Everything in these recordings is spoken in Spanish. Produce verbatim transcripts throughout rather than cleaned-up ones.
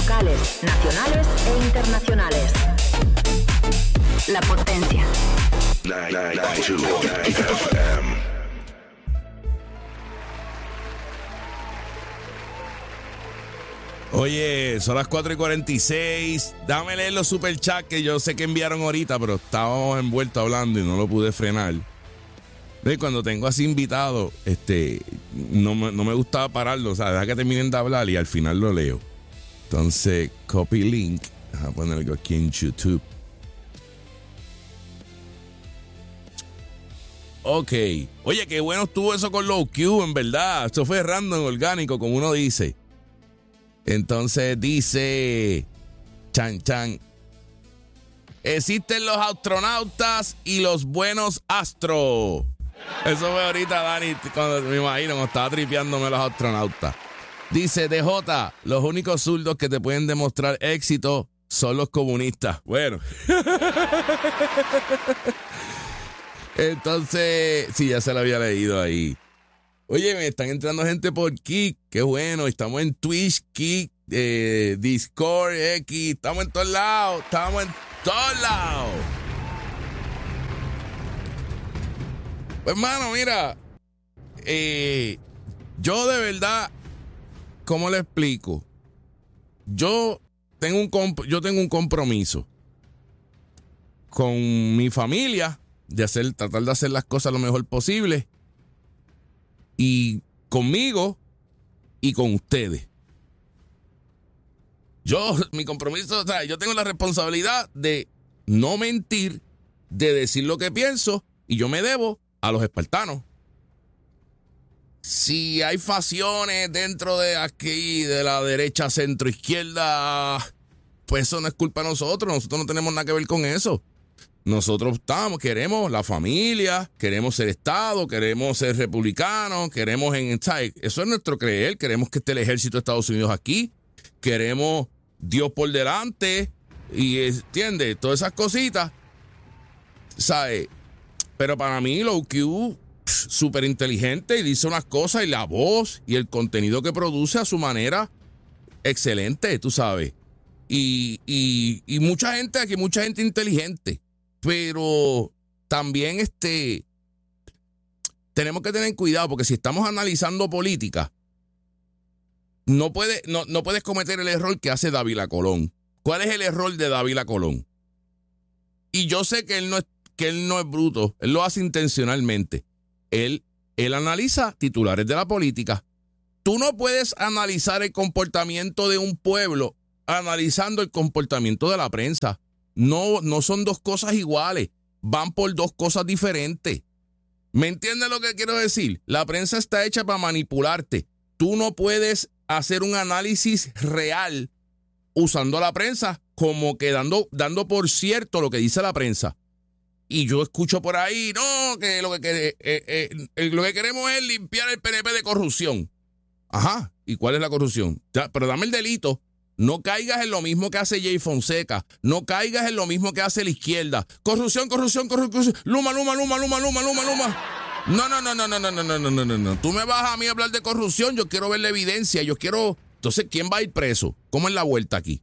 locales, nacionales e internacionales. La Potencia. noventa y dos punto nueve F M. Oye, son las cuatro y cuarenta y seis. Dame leer los superchats que yo sé que enviaron ahorita, pero estábamos envueltos hablando y no lo pude frenar. ¿Ves? Cuando tengo así invitado, este, no me, no me gustaba pararlo. O sea, deja que terminen de hablar y al final lo leo. Entonces, copy link. Voy a ponerlo aquí en YouTube. Ok. Oye, qué bueno estuvo eso con Low Q, en verdad. Esto fue random, orgánico, como uno dice. Entonces dice Chan Chan, existen los astronautas y los buenos astros. Eso fue ahorita, Dani, cuando me imagino, cuando estaba tripeándome los astronautas. Dice D J, los únicos zurdos que te pueden demostrar éxito son los comunistas. Bueno. Entonces, sí, ya se lo había leído ahí. Oye, me están entrando gente por Kik, qué bueno, estamos en Twitch, Kik, eh, Discord, X, estamos en todos lados, estamos en todos lados. Pues, hermano, mira, eh, yo de verdad, ¿cómo le explico? Yo tengo un comp- yo tengo un compromiso con mi familia de hacer, tratar de hacer las cosas lo mejor posible. Y conmigo y con ustedes. Yo, mi compromiso, o sea, yo tengo la responsabilidad de no mentir, de decir lo que pienso, y yo me debo a los espartanos. Si hay facciones dentro de aquí, de la derecha, centro, izquierda, pues eso no es culpa de nosotros. Nosotros no tenemos nada que ver con eso. Nosotros estamos, queremos la familia, queremos ser Estado, queremos ser republicanos, queremos en... ¿sabes? Eso es nuestro creer, queremos que esté el ejército de Estados Unidos aquí, queremos Dios por delante, y ¿entiendes? Todas esas cositas, ¿sabes? Pero para mí, Low Q, súper inteligente, y dice unas cosas, y la voz, y el contenido que produce a su manera, excelente, tú sabes. Y, y, y mucha gente aquí, mucha gente inteligente. Pero también este, tenemos que tener cuidado, porque si estamos analizando política, no, puede, no, no puedes cometer el error que hace Dávila Colón. ¿Cuál es el error de Dávila Colón? Y yo sé que él no es, que él no es bruto, él lo hace intencionalmente. Él, él analiza titulares de la política. Tú no puedes analizar el comportamiento de un pueblo analizando el comportamiento de la prensa. No, no son dos cosas iguales. Van por dos cosas diferentes. ¿Me entiendes lo que quiero decir? La prensa está hecha para manipularte. Tú no puedes hacer un análisis real usando la prensa como que dando, dando por cierto lo que dice la prensa. Y yo escucho por ahí, no, que lo que, que, eh, eh, lo que queremos es limpiar el P N P de corrupción. Ajá, ¿y cuál es la corrupción? Ya, pero dame el delito. No caigas en lo mismo que hace Jay Fonseca. No caigas en lo mismo que hace la izquierda. Corrupción, corrupción, corrupción. Luma, luma, luma, luma, luma, luma, luma. No, no, no, no, no, no, no, no, no, no, no. Tú me vas a mí a hablar de corrupción. Yo quiero ver la evidencia. Yo quiero... Entonces, ¿quién va a ir preso? ¿Cómo es la vuelta aquí?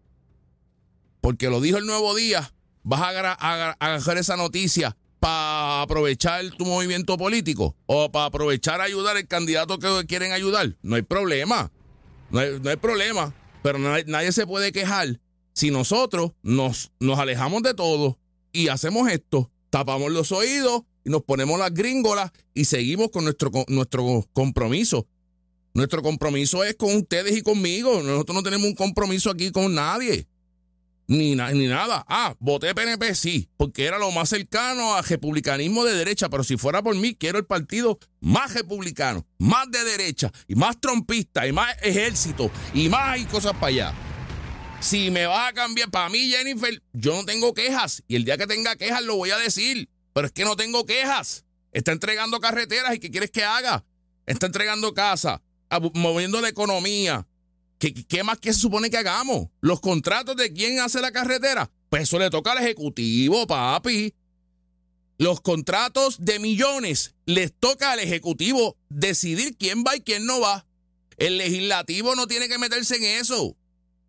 Porque lo dijo el Nuevo Día. Vas a agarrar, a agarrar esa noticia para aprovechar tu movimiento político o para aprovechar a ayudar al candidato que quieren ayudar. No hay problema. No hay, no hay problema. Pero nadie, nadie se puede quejar si nosotros nos, nos alejamos de todo y hacemos esto, tapamos los oídos y nos ponemos las gringolas y seguimos con nuestro, con nuestro compromiso. Nuestro compromiso es con ustedes y conmigo. Nosotros no tenemos un compromiso aquí con nadie. Ni, na, ni nada. Ah, voté P N P, sí, porque era lo más cercano al republicanismo de derecha, pero si fuera por mí, quiero el partido más republicano, más de derecha, y más trompista, y más ejército, y más y cosas para allá. Si me vas a cambiar, para mí, Jennifer, yo no tengo quejas, y el día que tenga quejas lo voy a decir, pero es que no tengo quejas. Está entregando carreteras, ¿y qué quieres que haga? Está entregando casas, moviendo la economía. ¿Qué, ¿Qué más que se supone que hagamos? ¿Los contratos de quién hace la carretera? Pues eso le toca al Ejecutivo, papi. Los contratos de millones les toca al Ejecutivo decidir quién va y quién no va. El Legislativo no tiene que meterse en eso.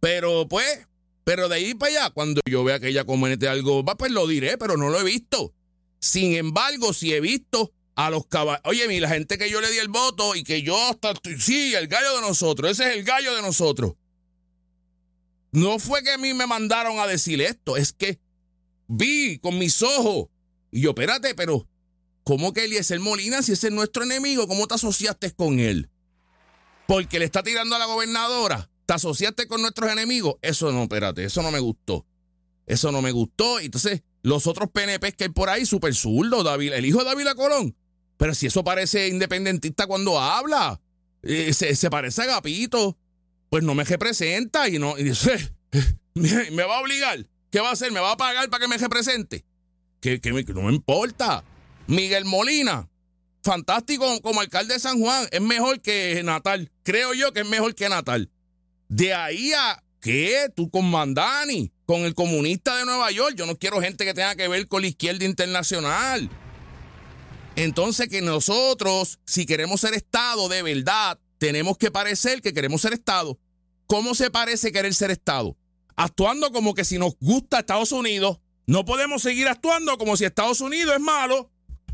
Pero pues, pero de ahí para allá, cuando yo vea que ella comete algo, va, pues lo diré, pero no lo he visto. Sin embargo, si he visto a los caballos, oye, mi, la gente que yo le di el voto y que yo hasta, sí, el gallo de nosotros, ese es el gallo de nosotros. No fue que a mí me mandaron a decir esto, es que vi con mis ojos. Y yo, espérate, pero ¿cómo que Eliezer Molina, si ese es nuestro enemigo, cómo te asociaste con él? Porque le está tirando a la gobernadora. ¿Te asociaste con nuestros enemigos? Eso no, espérate, eso no me gustó. Eso no me gustó. Entonces, los otros P N P que hay por ahí, súper zurdo, David, el hijo de Dávila Colón. Pero si eso parece independentista cuando habla, eh, se, se parece a Agapito, pues no me representa y no y dice, me, me va a obligar. ¿Qué va a hacer? ¿Me va a pagar para que me represente? Que, que, me, que no me importa. Miguel Molina, fantástico como alcalde de San Juan, es mejor que Natal. Creo yo que es mejor que Natal. De ahí a, ¿qué? Tú con Mandani, con el comunista de Nueva York. Yo no quiero gente que tenga que ver con la izquierda internacional. Entonces que nosotros, si queremos ser Estado de verdad, tenemos que parecer que queremos ser Estado. ¿Cómo se parece querer ser Estado? Actuando como que si nos gusta Estados Unidos. No podemos seguir actuando como si Estados Unidos es malo.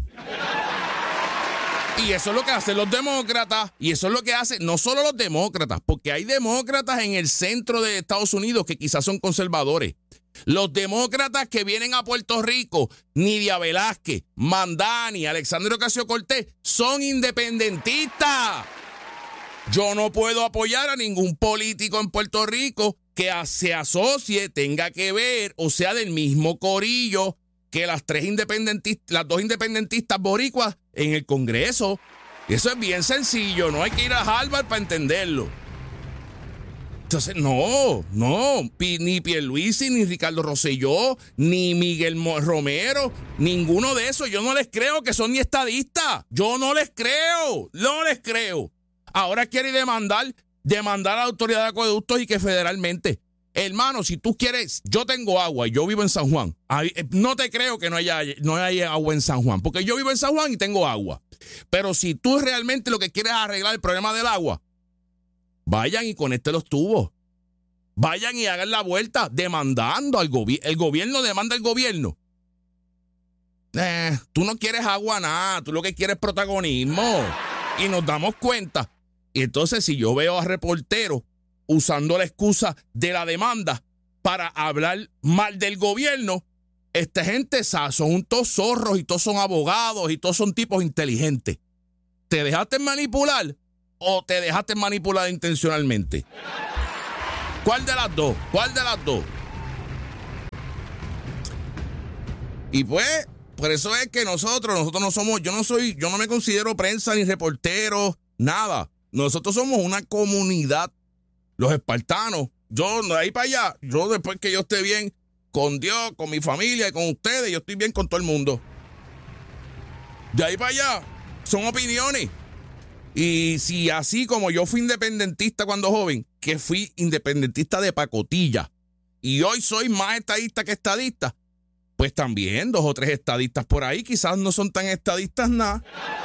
Y eso es lo que hacen los demócratas. Y eso es lo que hacen no solo los demócratas, porque hay demócratas en el centro de Estados Unidos que quizás son conservadores. Los demócratas que vienen a Puerto Rico, Nidia Velázquez, Mandani, Alexandria Ocasio-Cortez, son independentistas. Yo no puedo apoyar a ningún político en Puerto Rico que se asocie, tenga que ver o sea del mismo corillo que las tres independentistas, las dos independentistas boricuas en el Congreso. Eso es bien sencillo, no hay que ir a Harvard para entenderlo. Entonces, no, no, ni Pierluisi, ni Ricardo Rosselló, ni Miguel Romero, ninguno de esos, yo no les creo que son ni estadistas. Yo no les creo, no les creo. Ahora quiere demandar, demandar a la autoridad de acueductos y que federalmente. Hermano, si tú quieres, yo tengo agua y yo vivo en San Juan. No te creo que no haya, no haya agua en San Juan, porque yo vivo en San Juan y tengo agua. Pero si tú realmente lo que quieres es arreglar el problema del agua, vayan y conecten los tubos. Vayan y hagan la vuelta demandando al gobierno. El gobierno demanda al gobierno. Eh, tú no quieres agua nada, tú lo que quieres es protagonismo. Y nos damos cuenta. Y entonces si yo veo a reporteros usando la excusa de la demanda para hablar mal del gobierno, esta gente son todos zorros y todos son abogados y todos son tipos inteligentes. ¿Te dejaste manipular o te dejaste manipular intencionalmente? ¿Cuál de las dos? ¿Cuál de las dos? Y pues, por eso es que nosotros, nosotros no somos, yo no soy, yo no me considero prensa ni reportero, nada. Nosotros somos una comunidad, los espartanos. Yo, de ahí para allá, yo después que yo esté bien con Dios, con mi familia y con ustedes, yo estoy bien con todo el mundo. De ahí para allá, son opiniones. Y si así como yo fui independentista cuando joven, que fui independentista de pacotilla, y hoy soy más estadista que estadista, pues también dos o tres estadistas por ahí quizás no son tan estadistas nada.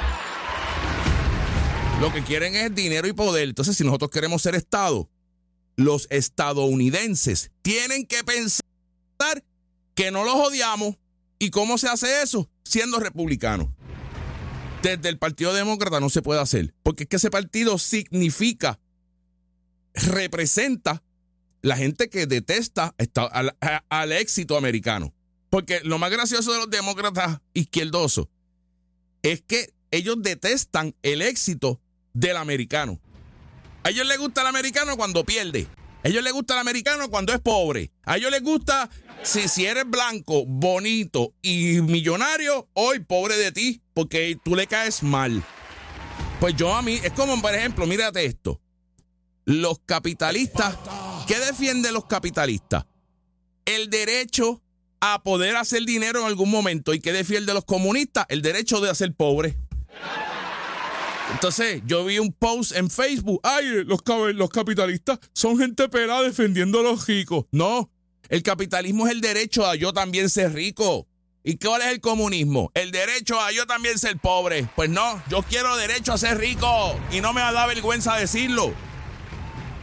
Lo que quieren es dinero y poder. Entonces, si nosotros queremos ser Estado, los estadounidenses tienen que pensar que no los odiamos. ¿Y cómo se hace eso? Siendo republicanos. Desde el Partido Demócrata no se puede hacer, porque es que ese partido significa, representa la gente que detesta al, al éxito americano. Porque lo más gracioso de los demócratas izquierdosos es que ellos detestan el éxito del americano. A ellos les gusta el americano cuando pierde. A ellos les gusta el americano cuando es pobre. A ellos les gusta si, si eres blanco, bonito y millonario, hoy pobre de ti, porque tú le caes mal. Pues yo a mí, es como, por ejemplo, mírate esto. Los capitalistas, ¿qué defienden los capitalistas? El derecho a poder hacer dinero en algún momento. ¿Y qué defiende los comunistas? El derecho de ser pobre. Entonces, yo vi un post en Facebook. Ay, los, los capitalistas son gente pelada defendiendo a los ricos. No, el capitalismo es el derecho a yo también ser rico. ¿Y cuál es el comunismo? El derecho a yo también ser pobre. Pues no, yo quiero derecho a ser rico y no me da vergüenza decirlo.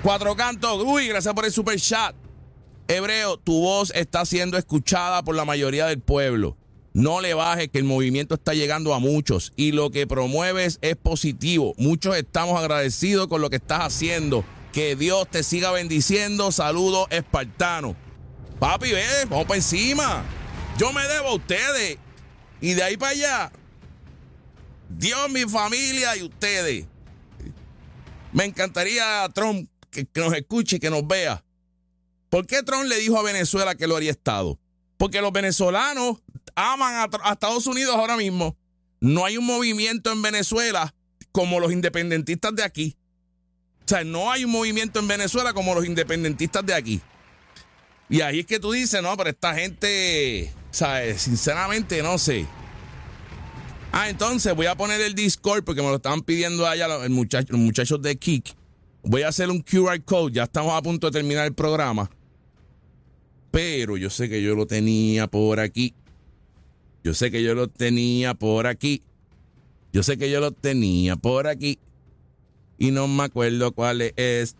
Cuatro Cantos, uy, gracias por el super chat. Hebreo, tu voz está siendo escuchada por la mayoría del pueblo. No le bajes, que el movimiento está llegando a muchos y lo que promueves es positivo. Muchos estamos agradecidos con lo que estás haciendo. Que Dios te siga bendiciendo. Saludos, espartano. Papi, ve, vamos para encima. Yo me debo a ustedes. Y de ahí para allá, Dios, mi familia y ustedes. Me encantaría, Trump, que, que nos escuche y que nos vea. ¿Por qué Trump le dijo a Venezuela que lo haría Estado? Porque los venezolanos aman a, a Estados Unidos ahora mismo. No hay un movimiento en Venezuela como los independentistas de aquí. O sea, no hay un movimiento en Venezuela como los independentistas de aquí. Y ahí es que tú dices, no, pero esta gente, ¿sabes? Sinceramente, no sé. Ah, entonces voy a poner el Discord porque me lo estaban pidiendo allá los, el muchacho, los muchachos de Kik. Voy a hacer un Q R code. Ya estamos a punto de terminar el programa. Pero yo sé que yo lo tenía por aquí. Yo sé que yo lo tenía por aquí. Yo sé que yo lo tenía por aquí. Y no me acuerdo cuál es.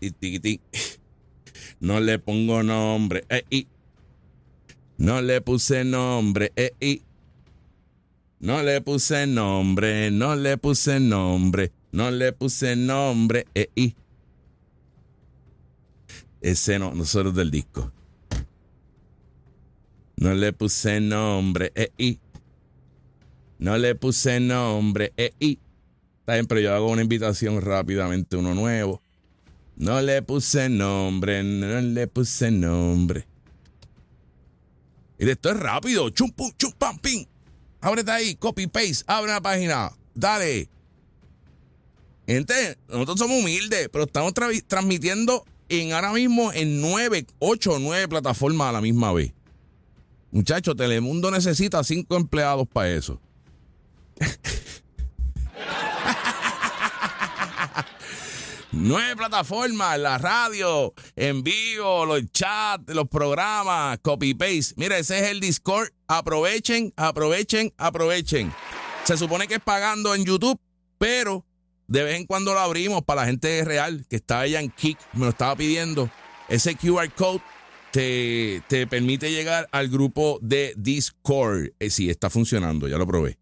No le pongo nombre. Eh, y. No le puse nombre. Eh, y. No le puse nombre. No le puse nombre. No le puse nombre. Eh, y. Ese no, nosotros del disco. No le puse nombre. Eh, y. No le puse nombre. Eh, y. Está bien, pero yo hago una invitación rápidamente, uno nuevo. No le puse nombre, no le puse nombre. Y esto es rápido. Chum, pum, chum, pam, pim. Ábrete ahí, copy, paste, abre la página. Dale. Gente, nosotros somos humildes, pero estamos tra- transmitiendo en ahora mismo en nueve, ocho o nueve plataformas a la misma vez. Muchachos, Telemundo necesita cinco empleados para eso. Nueve plataformas, la radio, en vivo, los chats, los programas, copy-paste. Mira, ese es el Discord. Aprovechen, aprovechen, aprovechen. Se supone que es pagando en YouTube, pero de vez en cuando lo abrimos para la gente real que está allá en Kik. Me lo estaba pidiendo. Ese Q R code te, te permite llegar al grupo de Discord. Eh, sí, está funcionando, ya lo probé.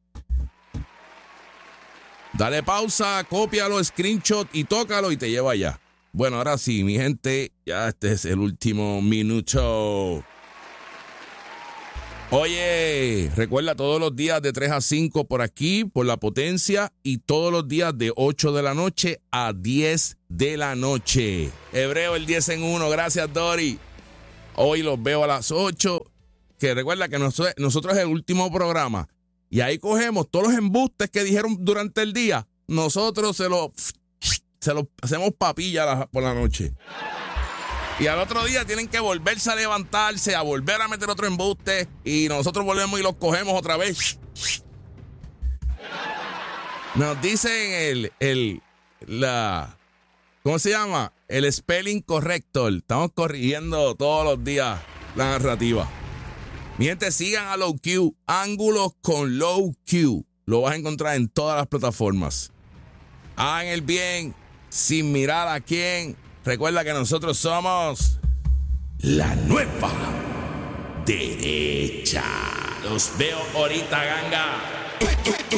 Dale pausa, cópialo, screenshot y tócalo y te lleva allá. Bueno, ahora sí, mi gente, ya este es el último minuto. Oye, recuerda todos los días de tres a cinco por aquí, por La Potencia, y todos los días de ocho de la noche a diez de la noche. Hebreo, el diez en uno, gracias Dori. Hoy los veo a las ocho, que recuerda que nosotros, nosotros es el último programa. Y ahí cogemos todos los embustes que dijeron durante el día. Nosotros se los se los hacemos papilla la, por la noche. Y al otro día tienen que volverse a levantarse, a volver a meter otro embuste. Y nosotros volvemos y los cogemos otra vez. Nos dicen el, el, la, ¿cómo se llama? El spelling corrector. Estamos corrigiendo todos los días la narrativa. Mi gente, sigan a Low Q, Ángulos con Low Q. Lo vas a encontrar en todas las plataformas. Hagan el bien sin mirar a quién. Recuerda que nosotros somos la nueva derecha. Los veo ahorita, ganga.